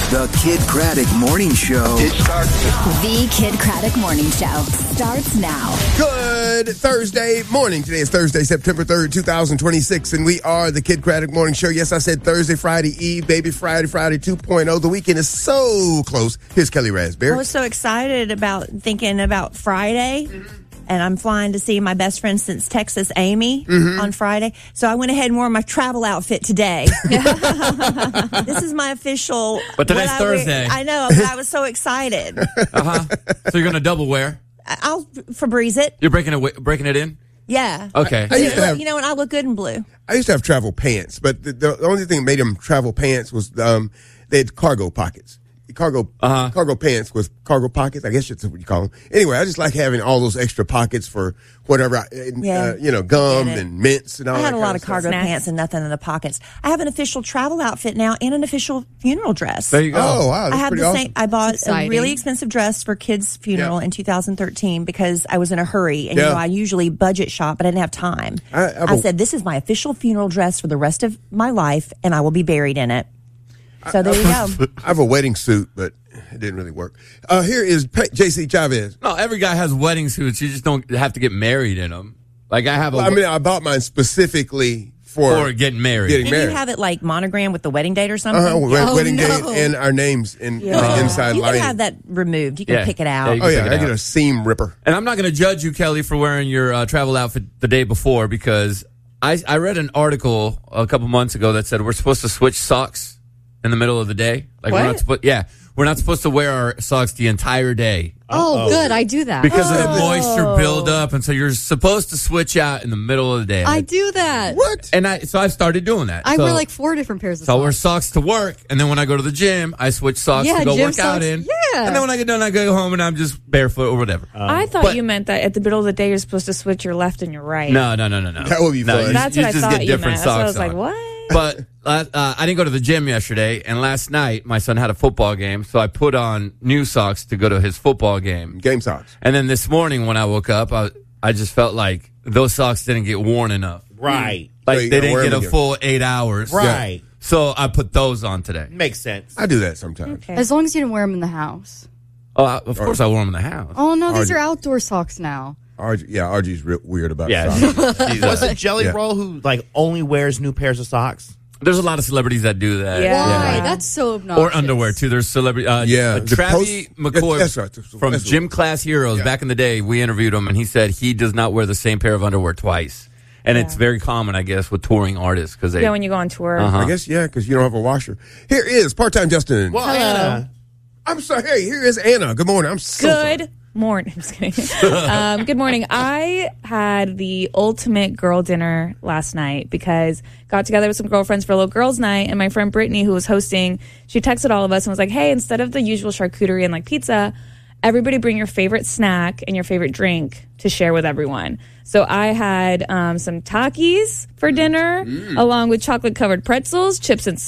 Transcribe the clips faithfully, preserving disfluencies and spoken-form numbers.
The Kid Craddock Morning Show. It starts. The Kid Craddock Morning Show starts now. Good Thursday morning. Today is Thursday, September third, twenty twenty-six, and we are the Kid Craddock Morning Show. Yes, I said Thursday, Friday Eve, baby, Friday, Friday two point oh. The weekend is so close. Here's Kelly Raspberry. I was so excited about thinking about Friday. Mm-hmm. And I'm flying to see my best friend since Texas, Amy, mm-hmm. on Friday. So I went ahead and wore my travel outfit today. This is my official. But today's I Thursday. Wear, I know, but I was so excited. Uh-huh. So you're going to double wear? I'll Febreze it. You're breaking it breaking it in? Yeah. Okay. I, I used to have, you know, and I look good in blue. I used to have travel pants, but the, the only thing that made them travel pants was um, they had cargo pockets. Cargo uh-huh. cargo pants with cargo pockets. I guess that's what you call them. Anyway, I just like having all those extra pockets for whatever, yeah. uh, you know, gum and mints and all that. I had that a lot of of cargo stuff. pants and nothing in the pockets. I have an official travel outfit now and an official funeral dress. There you go. Oh, wow. That's I have pretty the awesome. same. I bought Exciting. a really expensive dress for kids' funeral yeah. in two thousand thirteen because I was in a hurry. And, yeah. you know, I usually budget shop, but I didn't have time. I, I, I, I said, this is my official funeral dress for the rest of my life, and I will be buried in it. So there you go. I have a wedding suit, but it didn't really work. Uh, here is J C Chavez. No, every guy has wedding suits. You just don't have to get married in them. Like I have a. Well, I mean, I bought mine specifically for, for getting married. Getting Did married. you have it like monogram with the wedding date or something? Uh-huh, Oh, wedding no. date and our names in Yeah. uh, inside You lining. can have that removed. You can Yeah. pick it Yeah, out. you Oh can yeah, pick it I get out. a seam ripper. And I'm not going to judge you, Kelly, for wearing your uh, travel outfit the day before because I I read an article a couple months ago that said we're supposed to switch socks in the middle of the day. Like we're What? not supposed. Yeah, we're not supposed to wear our socks the entire day. Oh, Uh-oh. good. I do that. Because of the Oh. moisture buildup, and so you're supposed to switch out in the middle of the day. I do that. What? And I so I've started doing that. I so, wear like four different pairs of so I wear socks. socks to work, and then when I go to the gym, I switch socks Yeah, to go gym work out socks. in. Yeah. And then when I get done, I go home and I'm just barefoot or whatever. I thought But- you meant that at the middle of the day you're supposed to switch your left and your right. no, no, no, no, no. That would be no, fun. you- That's you what I just thought get you different meant. So I socks was like, on. what? But uh, uh, I didn't go to the gym yesterday, and last night my son had a football game, so I put on new socks to go to his football game. Game socks. And then this morning when I woke up, I, I just felt like those socks didn't get worn enough. Right. Like So you they gotta didn't wear get them a again. full eight hours. Right. So I put those on today. Makes sense. I do that sometimes. Okay. As long as you didn't wear them in the house. Oh, I, of course I wore them in the house. Oh, no, these Are are you- outdoor socks now. R G, yeah, R G's real weird about Yeah. socks. He's, uh, Was it Jelly Yeah. Roll who like only wears new pairs of socks? There's a lot of celebrities that do that. Yeah. Why? Yeah. That's so obnoxious. Or underwear too. There's celebrity. Uh, Yeah, uh, the Travis post- McCoy that's right. from That's Gym right. Class Heroes. Yeah. Back in the day, we interviewed him, and he said he does not wear the same pair of underwear twice. And it's very common, I guess, with touring artists because they. Yeah, when you go on tour. Uh-huh. I guess, yeah, because you don't have a washer. Here is part-time Justin. Well, Anna, I'm sorry. Hey, here is Anna. Good morning. I'm so Good sorry. morning. I'm just kidding. um, good morning. I had the ultimate girl dinner last night because got together with some girlfriends for a little girls' night, and my friend Brittany, who was hosting, she texted all of us and was like, "Hey, instead of the usual charcuterie and like pizza, everybody bring your favorite snack and your favorite drink to share with everyone." So I had um, some Takis for dinner, along with chocolate-covered pretzels, chips and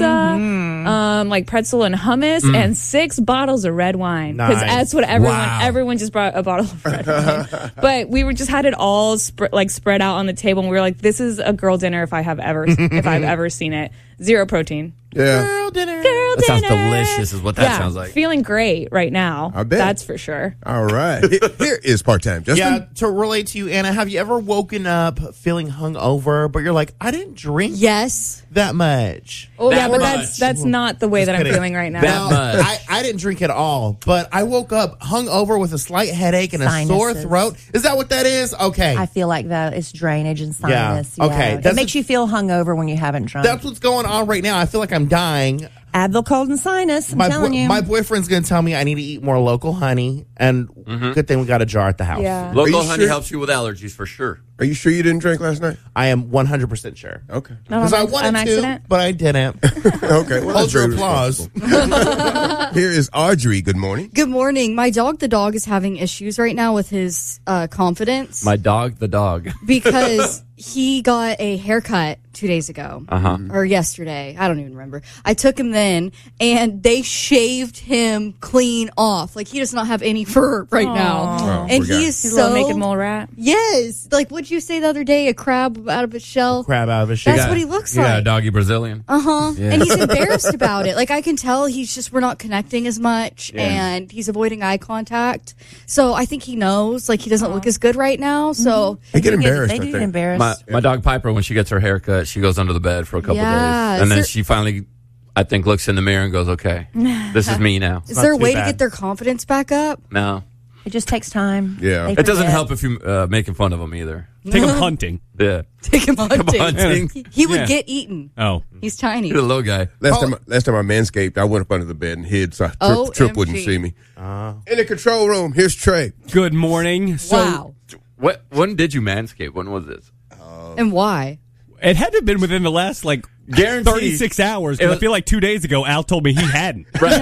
salsa, um, like pretzel and hummus, and six bottles of red wine. Because Nice. that's what everyone Wow. everyone just brought a bottle of red wine. But we were just had it all sp- like spread out on the table, and we were like, "This is a girl dinner if I have ever if I've ever seen it. Zero protein, Yeah. girl dinner. girl That sounds dinner." delicious, is what that yeah, sounds like. Feeling great right now. I bet. That's for sure. All right. Here is part-time Justin. Yeah, to relate to you, Anna, have you ever woken up feeling hungover, but you're like, I didn't drink Yes. that much? Oh, yeah, That but much. that's that's not the way that I'm kidding. feeling right now. That much. I, I didn't drink at all, but I woke up hungover with a slight headache and a sore Sinuses. throat. Is that what that is? Okay. I feel like that it's drainage and Yeah. sinus. Okay. It That's makes a- you feel hungover when you haven't drunk. That's what's going on right now. I feel like I'm dying. Advil, cold, and sinus. I'm My telling boy- you. my boyfriend's going to tell me I need to eat more local honey, and good thing we got a jar at the house. Yeah. Local Are you honey sure? helps you with allergies for sure. Are you sure you didn't drink last night? I am one hundred percent sure. Okay. Not Because on I ac- wanted on to, accident. but I didn't. Okay. Well, Hold that's your very applause. responsible. Here is Audrey. Good morning. Good morning. My dog, the dog, is having issues right now with his uh, confidence My dog, the dog. because he got a haircut two days ago. Uh-huh. Or yesterday. I don't even remember. I took him then, and they shaved him clean off. Like, he does not have any fur right now. Oh, and poor guy. he is He's a so... little naked mole rat. Yes. Like, what'd you say the other day? A crab out of a shell? Crab out of a shell. That's what he looks Yeah, like. doggy Brazilian. Uh-huh. And he's embarrassed about it. Like, I can tell he's just, we're not connecting as much, and he's avoiding eye contact. So I think he knows, like, he doesn't look as good right now. So They get do embarrassed. They I do get think. embarrassed. My my dog Piper, when she gets her haircut, she goes under the bed for a couple Yeah. days, and Is then there- she finally, I think, looks in the mirror and goes, "Okay, this is me now." is there a too way to bad. get their confidence back up? No, it just takes time. Yeah. They it doesn't forget. help if you're uh, making fun of them either. Take him hunting. Yeah, Take him hunting. hunting. He, he would Yeah. get eaten. Oh. He's tiny. He's a little guy. Last time, last time I manscaped, I went up under the bed and hid, so I tri- O M G. Trip wouldn't see me. In the control room, here's Trey. Good morning. So Wow. What? When did you manscape? When was this? And why? it had to have been within the last like Guaranteed. thirty-six hours. It 'cause was- I feel like two days ago, Al told me he hadn't. Right.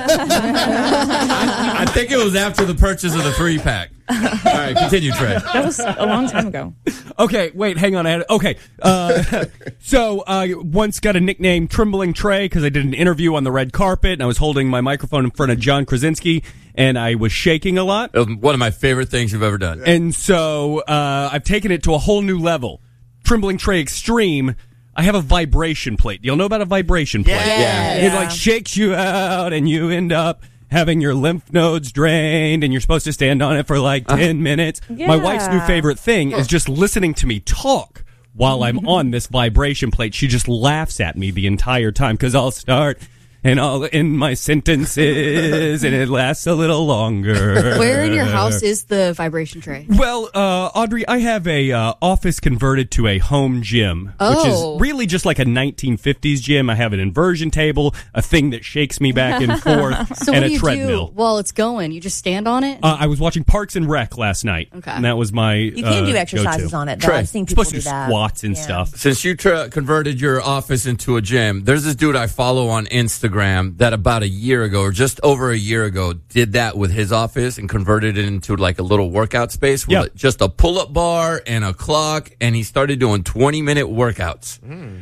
I, I think it was after the purchase of the three pack. All right, continue, Trey. That was a long time ago. Okay, wait, hang on. I had, okay, uh, so I uh, once got a nickname Trembling Trey because I did an interview on the red carpet and I was holding my microphone in front of John Krasinski and I was shaking a lot. It was one of my favorite things you've ever done. And so uh, I've taken it to a whole new level. Trembling Trey Extreme. I have a vibration plate. You'll know about a vibration plate. Yeah. It like shakes you out and you end up having your lymph nodes drained and you're supposed to stand on it for like ten minutes. My Yeah. wife's new favorite thing is just listening to me talk while I'm on this vibration plate. She just laughs at me the entire time because I'll start and I'll end my sentences and it lasts a little longer. Where in your house is the vibration tray? Well, uh, Audrey, I have a uh, office converted to a home gym, Oh. which is really just like a nineteen fifties gym. I have an inversion table, a thing that shakes me back and forth, So and what a do you treadmill. do while it's going? You just stand on it? Uh, I was watching Parks and Rec last night, Okay. and that was my. You can uh, do exercises go-to. on it, though. Trey, I've seen people Supposed to do do that. squats and Yeah. stuff. Since you tra- converted your office into a gym, there's this dude I follow on Instagram that about a year ago, or just over a year ago, did that with his office and converted it into like a little workout space with Yeah. just a pull-up bar and a clock, and he started doing twenty-minute workouts.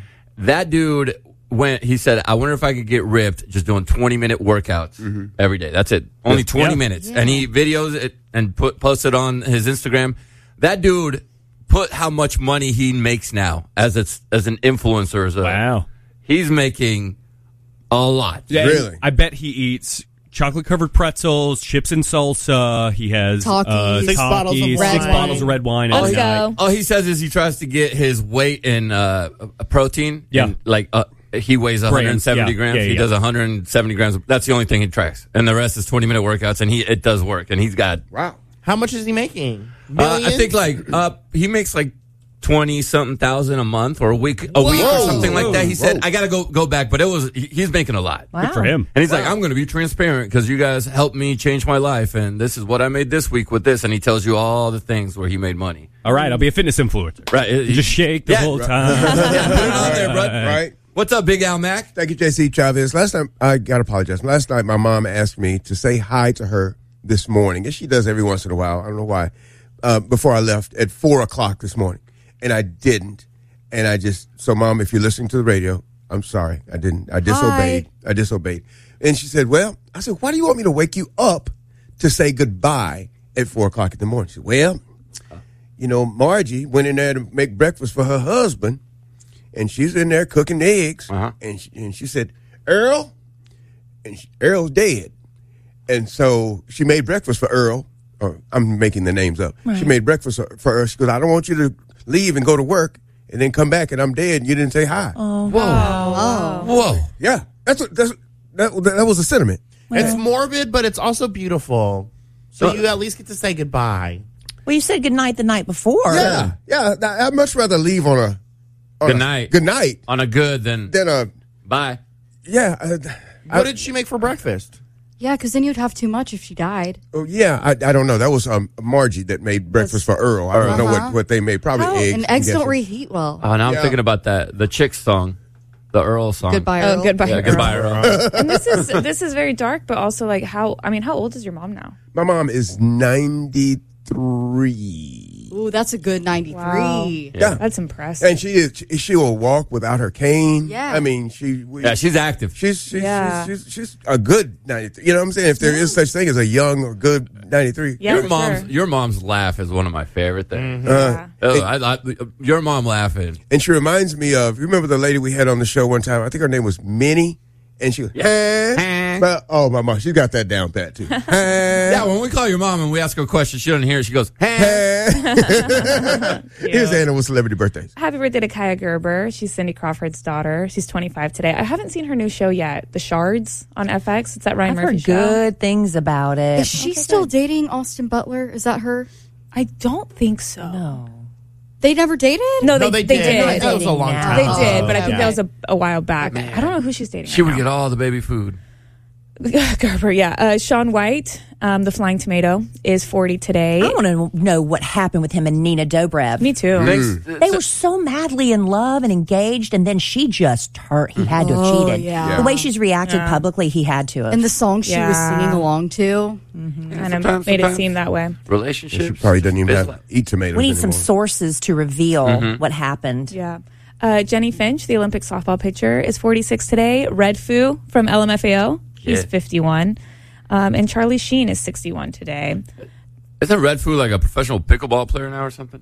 That dude went, he said, I wonder if I could get ripped just doing twenty-minute workouts every day. That's it. Only twenty Yeah. minutes. And he videos it and put posted on his Instagram. That dude put how much money he makes now as a, as an influencer. As a, Wow. He's making a lot. Yeah, and Really? I bet he eats chocolate covered pretzels, chips and salsa. He has Takis. uh, Six Takis, bottles of six wine. bottles of red wine. Let's every night. go. All he says is he tries to get his weight in uh, a protein. Yeah. And, like uh, he weighs one hundred seventy yeah. grams. Yeah, yeah, he yeah. does one hundred seventy grams. That's the only thing he tracks, and the rest is twenty minute workouts. And he it does work. And he's got. Wow. How much is he making? Uh, Millions? I think like uh, he makes like twenty something thousand a month or a week, a week or Whoa. something like that. He said, Whoa. "I got to go go back," but it was he- he's making a lot. Wow. Good for him. And he's like, I'm going to be transparent because you guys helped me change my life, and this is what I made this week with this. And he tells you all the things where he made money. All right, I'll be a fitness influencer. Right? You just shake the Yeah. whole time. Yeah, put it on there, bro. Right. What's up, Big Al Mac? Thank you, J C Chavez. Last time, I got to apologize. Last night, my mom asked me to say hi to her this morning, and she does every once in a while. I don't know why. Uh, before I left at four o'clock this morning, and I didn't. And I just, so Mom, if you're listening to the radio, I'm sorry. I didn't. I disobeyed. I disobeyed. And she said, well, I said, why do you want me to wake you up to say goodbye at four o'clock in the morning? She said, well, you know, Margie went in there to make breakfast for her husband, and she's in there cooking eggs. Uh-huh. And, she, and she said, Earl, and she, Earl's dead. And so she made breakfast for Earl. Or I'm making the names up. She made breakfast for for Earl. She goes, I don't want you to leave and go to work and then come back and I'm dead and you didn't say hi. Whoa. Whoa. Yeah, that's what that's that, that was the sentiment. It's morbid, but it's also beautiful. So you at least get to say goodbye. Well, you said good night the night before. Yeah, yeah. I- I'd much rather leave on a on Good a night. Good night On a good, then than a bye. yeah. I, What did she make for breakfast? Yeah, because then you'd have too much if she died. oh, yeah, I, I don't know. That was um, Margie that made breakfast for Earl. I don't know Uh-huh. what, what they made. Probably How? eggs. And I'm eggs don't guessing. reheat well. Oh, now I'm Yeah. thinking about that. The Chicks song. The Earl song. Goodbye, Oh, Earl. goodbye. Yeah, Earl. goodbye, Earl. And this is this is very dark, but also like how I mean, how old is your mom now? My mom is ninety-three. Ooh, that's a good ninety-three. Wow. Yeah. That's impressive. And she is, she will walk without her cane. Yeah. I mean, she. We, Yeah, she's active. She's she's, Yeah. she's she's she's a good ninety-three. You know what I'm saying? If there is such thing as a young or good ninety-three. Yeah, your for mom's sure. your mom's laugh is one of my favorite things. Uh, Oh, I, I, your mom laughing. and she reminds me of, you remember the lady we had on the show one time? I think her name was Minnie. And she was, yeah. But, oh, my mom, she got that down pat, too. Yeah, when we call your mom and we ask her a question, she doesn't hear it. She goes, "Hey." Here's the animal celebrity birthdays. Happy birthday to Kaya Gerber. She's Cindy Crawford's daughter. She's twenty-five today. I haven't seen her new show yet, The Shards on F X. It's that Ryan I've Murphy heard show. good things about it. Is she still dating Austin Butler? Is that her? I don't think so. No. They never dated? No, they, No, they they did. did. That was a long They time. They ago. did, but I think Yeah. that was a, a while back. I don't know who she's dating. She right would now. get all the baby food. Gerber, yeah. Uh, Shaun White, um, the Flying Tomato, is forty today. I want to know what happened with him and Nina Dobrev. Me too. Next- They were so madly in love and engaged, and then she just hurt. He had to have Oh, cheated. yeah. The way she's reacted publicly, he had to have. And the song she was Yeah. singing along to. Kind of sometimes- made it sometimes. seem that way. She Relationships. probably doesn't even Biz- have, eat tomatoes we need some anymore. sources to reveal Mm-hmm. what happened. Yeah. Uh, Jenny Finch, the Olympic softball pitcher, is forty-six today. Red Foo from L M F A O, he's Yeah. fifty-one. Um, and Charlie Sheen is sixty-one today. Isn't Red Foo like a professional pickleball player now or something?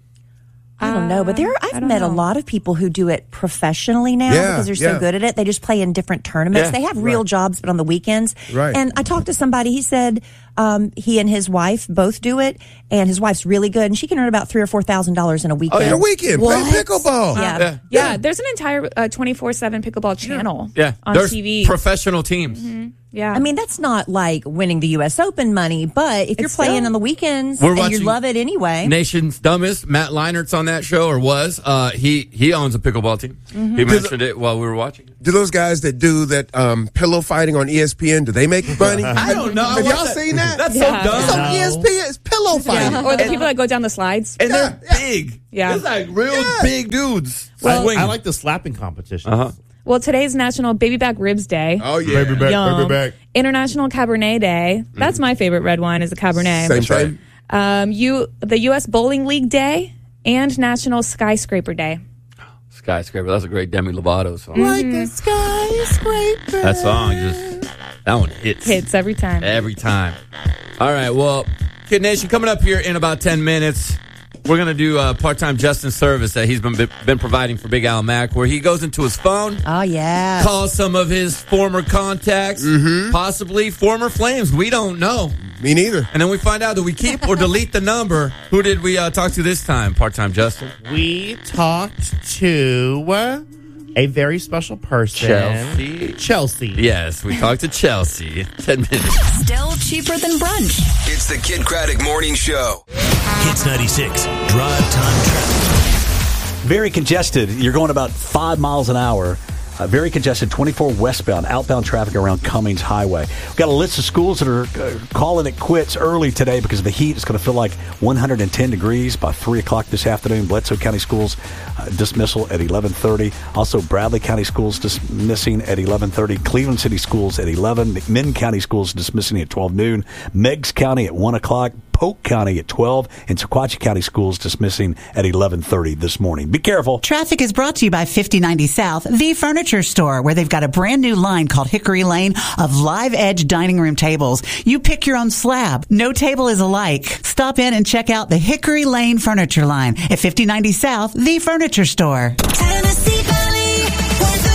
I don't know, but there I I've don't met a know. lot of people who do it professionally now Yeah, because they're yeah. so good at it. They just play in different tournaments. Yeah, they have real right. jobs, but on the weekends. Right. And I talked to somebody. He said um, he and his wife both do it, and his wife's really good, and she can earn about three or four thousand dollars in a Oh, weekend. in a weekend. Play What? pickleball. Yeah. Yeah. Yeah, there's an entire uh, twenty-four seven pickleball channel Yeah. on There's T V. professional teams. yeah. I mean, that's not like winning the U S Open money, but if you're It's playing still- on the weekends We're and you watching love it anyway. Nation's Dumbest, Matt Leinert's on that show, or was. Uh, he he owns a pickleball team. Mm-hmm. He mentioned it while we were watching. Do those guys that do that um, pillow fighting on E S P N, do they make money? I don't know. I Have watched y'all that. seen that? That's Yeah. so dumb. It's on E S P N. It's pillow fighting. yeah. Or the people that go down the slides. And they're Yeah, yeah. big. Yeah. It's like real big dudes. I, Swinging. I like the slapping competition. Uh-huh. Well, today's National Baby Back Ribs Day. Oh, yeah. Baby back, Yum. baby back. International Cabernet Day. That's my favorite red wine is a Cabernet. Same That's right. thing. Um, you the U S Bowling League Day and National Skyscraper Day. Skyscraper. That's a great Demi Lovato song. Like a skyscraper. That song just that one hits Hits every time. every time. All right. Well, Kid Nation, coming up here in about ten minutes. We're going to do a part-time Justin service that he's been been providing for Big Al Mac, where he goes into his phone, Oh, yeah. calls some of his former contacts, possibly former flames. We don't know. Me neither. And then we find out, do we keep or delete the number? Who did we uh, talk to this time, part-time Justin? We talked to uh, a very special person. Chelsea. Chelsea. Yes, we talked to Chelsea. ten minutes. Still cheaper than brunch. It's the Kid Craddock Morning Show. Hits ninety-six. Drive time traffic. Very congested. You're going about five miles an hour. Uh, very congested, twenty-four westbound, outbound traffic around Cummings Highway. We've got a list of schools that are uh, calling it quits early today because of the heat. It's going to feel like one hundred ten degrees by three o'clock this afternoon. Bledsoe County Schools uh, dismissal at eleven thirty. Also, Bradley County Schools dismissing at eleven thirty. Cleveland City Schools at eleven. McMinn County Schools dismissing at twelve noon. Meigs County at one o'clock. Polk County at twelve. And Sequatchie County Schools dismissing at eleven thirty this morning. Be careful. Traffic is brought to you by fifty ninety South, the furniture store, where they've got a brand new line called Hickory Lane of live edge dining room tables. You pick your own slab. No table is alike. Stop in and check out the Hickory Lane furniture line at fifty ninety South, the furniture store. Tennessee Valley weather.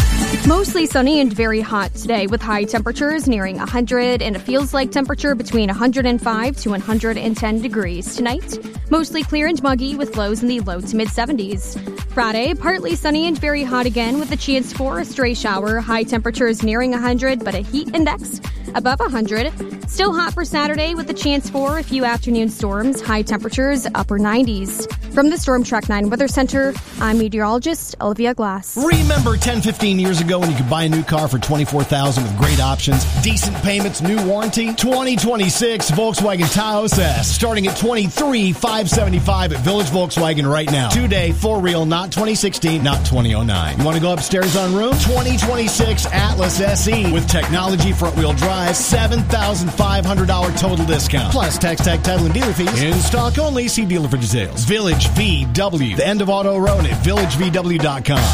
Mostly sunny and very hot today with high temperatures nearing one hundred and a feels like temperature between one hundred five to one hundred ten degrees. Tonight, mostly clear and muggy with lows in the low to mid seventies. Friday, partly sunny and very hot again with a chance for a stray shower. High temperatures nearing one hundred, but a heat index above one hundred. Still hot for Saturday with a chance for a few afternoon storms. High temperatures upper nineties. From the Storm Track nine Weather Center, I'm meteorologist Olivia Glass. Remember ten, fifteen years ago when you could could buy a new car for twenty-four thousand dollars with great options, decent payments, new warranty. twenty twenty-six Volkswagen Taos S, starting at twenty-three thousand five hundred seventy-five dollars at Village Volkswagen right now. Two-day, for real, not twenty sixteen, not twenty oh nine. You want to go upstairs on room? twenty twenty-six Atlas S E with technology, front-wheel drive, seven thousand five hundred dollars total discount. Plus tax, tag, title, and dealer fees. In stock only. See dealer for details. Village V W. The end of Auto Road at village v w dot com.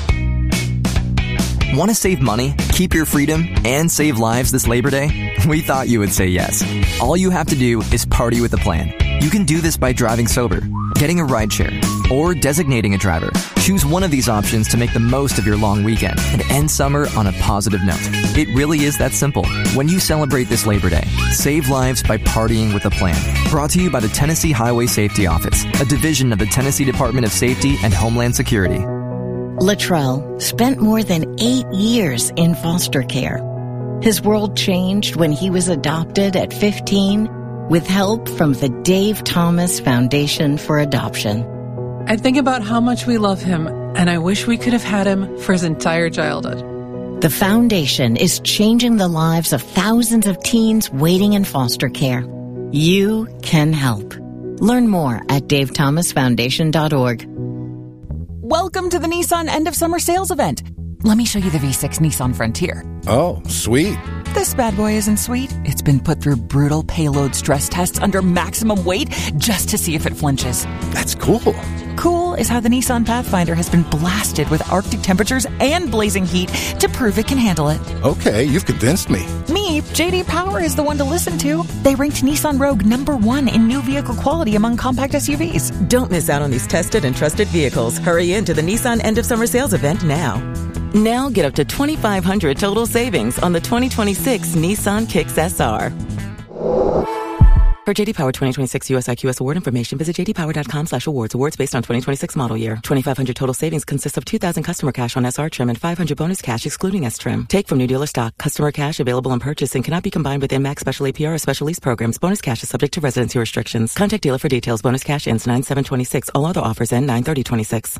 Want to save money, keep your freedom, and save lives this Labor Day? We thought you would say yes. All you have to do is party with a plan. You can do this by driving sober, getting a rideshare, or designating a driver. Choose one of these options to make the most of your long weekend and end summer on a positive note. It really is that simple. When you celebrate this Labor Day, save lives by partying with a plan. Brought to you by the Tennessee Highway Safety Office, a division of the Tennessee Department of Safety and Homeland Security. Latrell spent more than eight years in foster care. His world changed when he was adopted at fifteen with help from the Dave Thomas Foundation for Adoption. I think about how much we love him, and I wish we could have had him for his entire childhood. The foundation is changing the lives of thousands of teens waiting in foster care. You can help. Learn more at dave thomas foundation dot org. Welcome to the Nissan End of Summer Sales Event. Let me show you the V six Nissan Frontier. Oh, sweet. This bad boy isn't sweet. It's been put through brutal payload stress tests under maximum weight just to see if it flinches. That's cool. Cool is how the Nissan Pathfinder has been blasted with Arctic temperatures and blazing heat to prove it can handle it. Okay, you've convinced me. Me, J D Power is the one to listen to. They ranked Nissan Rogue number one in new vehicle quality among compact S U Vs. Don't miss out on these tested and trusted vehicles. Hurry into the Nissan End of Summer Sales Event now. Now get up to twenty-five hundred dollars total savings on the twenty twenty-six Nissan Kicks S R. For J D Power twenty twenty-six U S I Q S award information, visit j d power dot com slash awards. Awards based on twenty twenty-six model year. twenty-five hundred total savings consists of two thousand customer cash on S R trim and five hundred bonus cash excluding S trim. Take from new dealer stock. Customer cash available on purchase and cannot be combined with M A X special A P R or special lease programs. Bonus cash is subject to residency restrictions. Contact dealer for details. Bonus cash ends nine seven twenty-six. All other offers end nine thirty twenty-six.